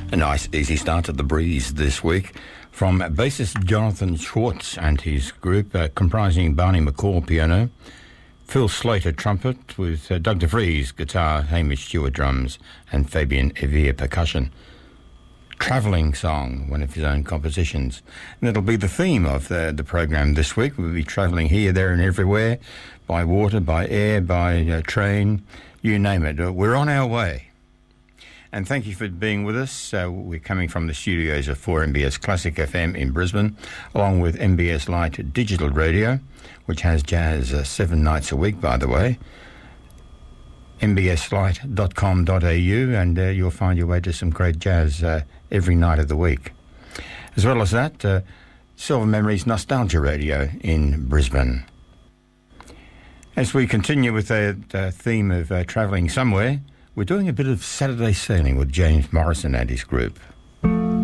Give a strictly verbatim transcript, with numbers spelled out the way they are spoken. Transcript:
A nice easy start at the breeze this week from bassist Jonathan Schwartz and his group, uh, comprising Barney McCall piano, Phil Slater trumpet, with uh, Doug DeVries guitar, Hamish Stewart drums, and Fabian Evere percussion. Travelling Song, one of his own compositions. And it'll be the theme of the, the program this week. We'll be travelling here, there and everywhere, by water, by air, by uh, train, you name it. We're on our way. And thank you for being with us. Uh, we're coming from the studios of four M B S Classic F M in Brisbane, along with M B S Lite Digital Radio, which has jazz uh, seven nights a week, by the way. m b s lite dot com dot a u, and uh, you'll find your way to some great jazz uh, every night of the week. As well as that, uh, Silver Memories Nostalgia Radio in Brisbane. As we continue with the uh, theme of uh, travelling somewhere, we're doing a bit of Saturday sailing with James Morrison and his group.